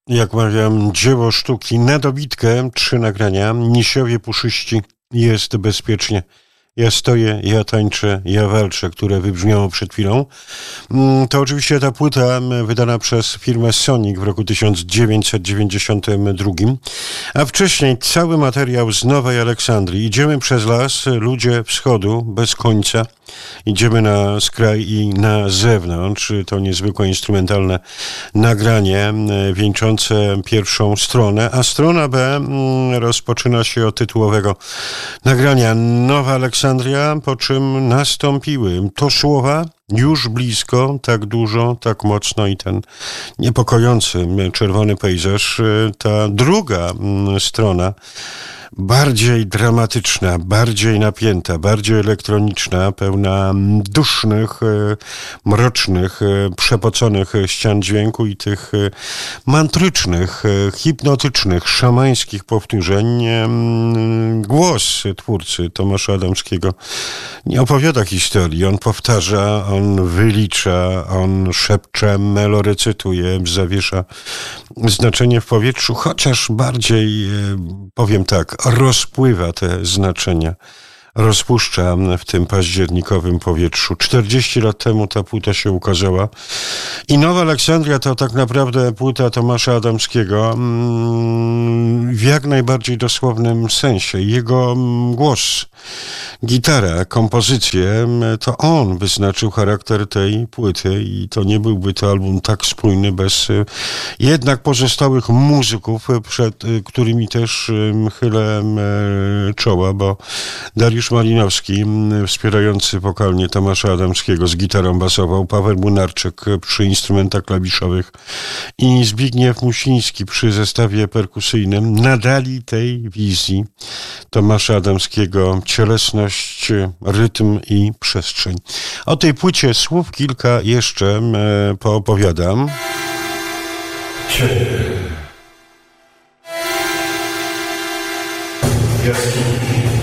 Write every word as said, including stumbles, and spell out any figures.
Jak mawiam, dzieło sztuki na dobitkę, trzy nagrania, Nisiowie puszyści, Jest bezpiecznie, Ja stoję, ja tańczę, ja walczę, które wybrzmiało przed chwilą. To oczywiście ta płyta wydana przez firmę Sonic w roku tysiąc dziewięćset dziewięćdziesiątym drugim, a wcześniej cały materiał z Nowej Aleksandrii. Idziemy przez las, ludzie wschodu, bez końca. Idziemy na skraj i na zewnątrz. To niezwykłe instrumentalne nagranie wieńczące pierwszą stronę, a strona B rozpoczyna się od tytułowego nagrania Nowa Aleksandria, po czym nastąpiły to słowa już blisko, tak dużo, tak mocno i ten niepokojący czerwony pejzaż. Ta druga strona bardziej dramatyczna, bardziej napięta, bardziej elektroniczna, pełna dusznych, mrocznych, przepoconych ścian dźwięku i tych mantrycznych, hipnotycznych, szamańskich powtórzeń. Głos twórcy Tomasza Adamskiego nie opowiada historii, on powtarza, on wylicza, on szepcze, melorecytuje, zawiesza znaczenie w powietrzu, chociaż bardziej, powiem tak, rozpływa te znaczenia, rozpuszcza w tym październikowym powietrzu. czterdzieści lat temu ta płyta się ukazała i Nowa Aleksandria to tak naprawdę płyta Tomasza Adamskiego w jak najbardziej dosłownym sensie. Jego głos, gitara, kompozycje, to on wyznaczył charakter tej płyty i to nie byłby to album tak spójny bez jednak pozostałych muzyków, przed którymi też chylę czoła, bo Dariusz Malinowski, wspierający wokalnie Tomasza Adamskiego, z gitarą basową, Paweł Munarczyk przy instrumentach klawiszowych i Zbigniew Musiński przy zestawie perkusyjnym nadali tej wizji Tomasza Adamskiego cielesność, rytm i przestrzeń. O tej płycie słów kilka jeszcze poopowiadam. Ciebie. Jaskini.